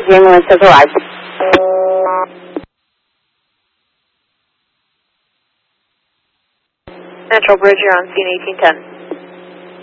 ambulance has arrived. Central Bridge, you're on scene 1810.